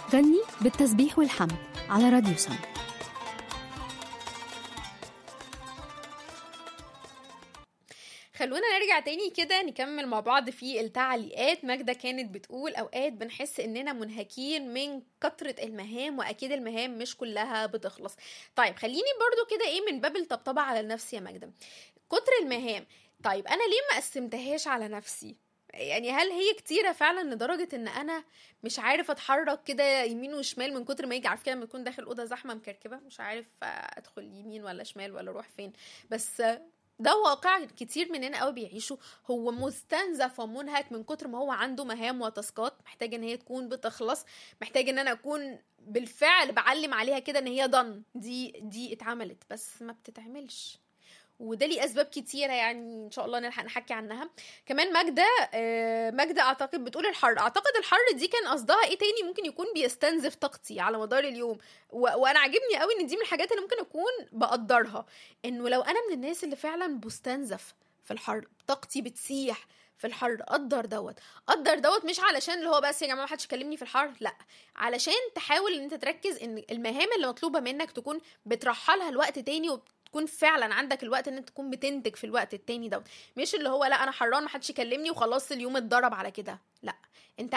غني بالتسبيح والحمد على راديو سم. خلونا نرجع تاني كده نكمل مع بعض في التعليقات. ماجدة كانت بتقول اوقات بنحس اننا منهكين من كترة المهام، واكيد المهام مش كلها بتخلص. طيب خليني برضو كده من باب الطبطبة على النفس يا ماجدة. كتر المهام، طيب انا ليه ما قسمتهاش على نفسي؟ يعني هل هي كتيرة فعلا لدرجة ان انا مش عارف اتحرك كده يمين وشمال من كتر ما يجي؟ عارف كده لما يكون داخل اوضه زحمه مكركبه مش عارف ادخل يمين ولا شمال ولا اروح فين. بس ده واقع كتير مننا قوي بيعيشوا، هو مستنزف ومنهك من كتر ما هو عنده مهام وتاسكات محتاج ان هي تكون بتخلص، محتاج ان انا اكون بالفعل بعلم عليها كده ان هي ضن دي اتعملت بس ما بتتعملش. وده ليه اسباب كتيره، يعني ان شاء الله نلحق نحكي عنها كمان. ماجدة اعتقد بتقول الحر، اعتقد الحر دي كان قصدها ايه تاني؟ ممكن يكون بيستنزف طاقتي على مدار اليوم. وانا عاجبني قوي ان دي من الحاجات اللي ممكن اكون بقدرها، انه لو انا من الناس اللي فعلا بستنزف في الحر، طاقتي بتسيح في الحر، قدر دوت مش علشان اللي هو بس يا جماعه ما حدش يكلمني في الحر، لا، علشان تحاول ان انت تركز ان المهام اللي مطلوبه منك تكون بترحلها لوقت تاني، تكون فعلا عندك الوقت ان انت تكون بتنتج في الوقت التاني ده، مش اللي هو لا انا حران محدش يكلمني وخلاص اليوم اتضرب على كده. لا، انت